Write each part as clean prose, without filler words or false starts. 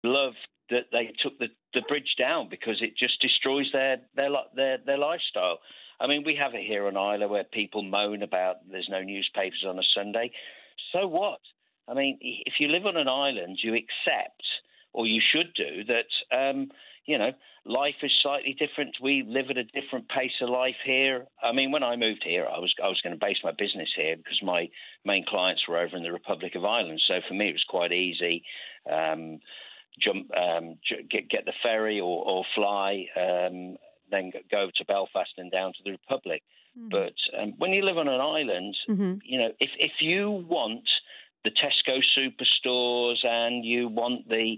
love that they took the bridge down because it just destroys their lifestyle. I mean, we have it here on Islay where people moan about there's no newspapers on a Sunday. So what? I mean, if you live on an island, you accept, or you should do, that, life is slightly different. We live at a different pace of life here. I mean, when I moved here, I was going to base my business here because my main clients were over in the Republic of Ireland. So for me, it was quite easy. Get the ferry or fly, then go over to Belfast and down to the Republic. Mm-hmm. But when you live on an island, mm-hmm. If you want the Tesco superstores and you want the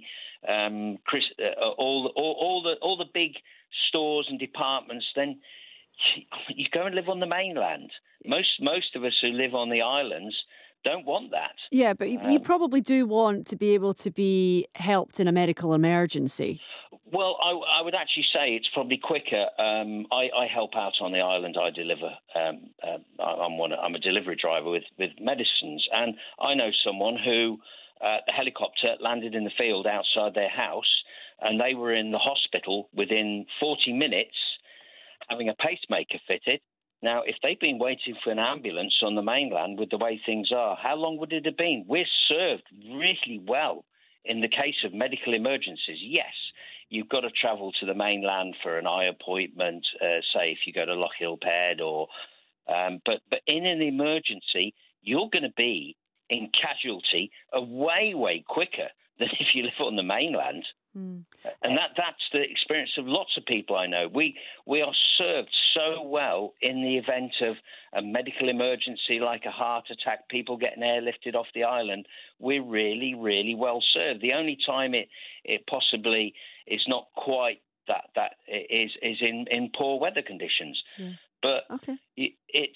all the big stores and departments, then you go and live on the mainland. Most of us who live on the islands don't want that. Yeah, but you probably do want to be able to be helped in a medical emergency. Well, I would actually say it's probably quicker. I help out on the island. I deliver. I'm a delivery driver with medicines, and I know someone who the helicopter landed in the field outside their house, and they were in the hospital within 40 minutes, having a pacemaker fitted. Now, if they'd been waiting for an ambulance on the mainland with the way things are, how long would it have been? We're served really well in the case of medical emergencies. Yes, you've got to travel to the mainland for an eye appointment, say if you go to Lochiel Ped, but in an emergency, you're going to be in casualty way quicker than if you live on the mainland. Mm. And that's the experience of lots of people I know. We are served so well in the event of a medical emergency like a heart attack, people getting airlifted off the island. We're really, really well served. The only time it possibly is not quite that is in poor weather conditions. Yeah. But okay. It's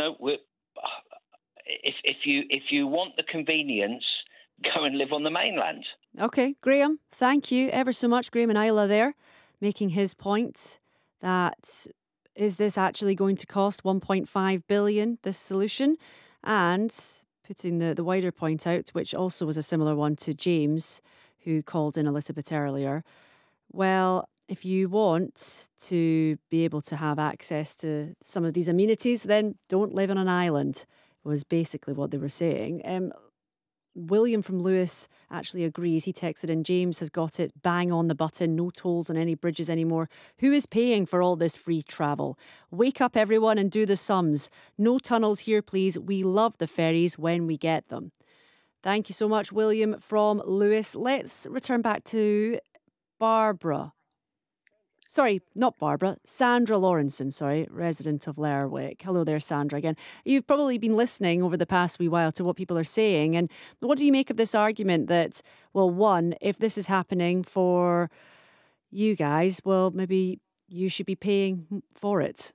if you want the convenience, go and live on the mainland. Okay, Graham, thank you ever so much. Graham and Isla there, making his point that is this actually going to cost 1.5 billion, this solution? And putting the wider point out, which also was a similar one to James, who called in a little bit earlier. Well, if you want to be able to have access to some of these amenities, then don't live on an island, was basically what they were saying. William from Lewis actually agrees. He texted in, James has got it bang on the button, no tolls on any bridges anymore. Who is paying for all this free travel? Wake up everyone and do the sums. No tunnels here, please. We love the ferries when we get them. Thank you so much, William from Lewis. Let's return back to Barbara. Sorry, not Barbara. Sandra Lawrenson, resident of Lerwick. Hello there, Sandra, again. You've probably been listening over the past wee while to what people are saying. And what do you make of this argument that, well, one, if this is happening for you guys, well, maybe you should be paying for it?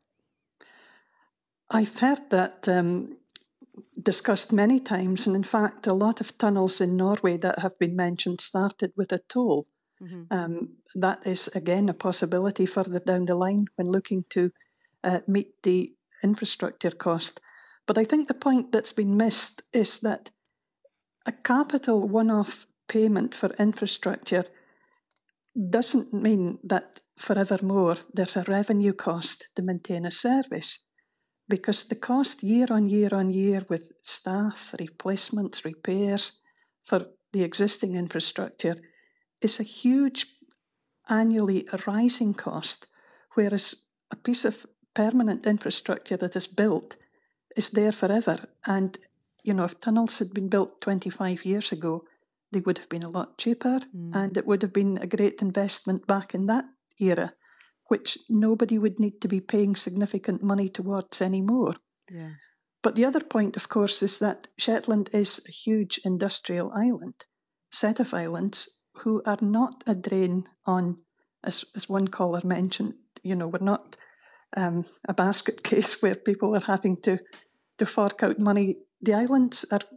I've heard that discussed many times. And in fact, a lot of tunnels in Norway that have been mentioned started with a toll. Mm-hmm. That is, again, a possibility further down the line when looking to meet the infrastructure cost. But I think the point that's been missed is that a capital one-off payment for infrastructure doesn't mean that forevermore there's a revenue cost to maintain a service, because the cost year on year with staff, replacements, repairs for the existing infrastructure is a huge annually rising cost, whereas a piece of permanent infrastructure that is built is there forever. And, if tunnels had been built 25 years ago, they would have been a lot cheaper, and it would have been a great investment back in that era, which nobody would need to be paying significant money towards anymore. Yeah. But the other point, of course, is that Shetland is a huge industrial set of islands, who are not a drain on, as one caller mentioned, we're not a basket case where people are having to fork out money. The islands are,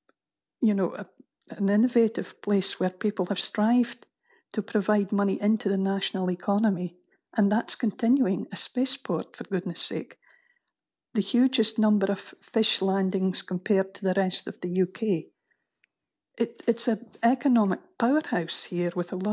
an innovative place where people have strived to provide money into the national economy, and that's continuing. A spaceport, for goodness sake. The hugest number of fish landings compared to the rest of the UK. It's an economic powerhouse here with a lot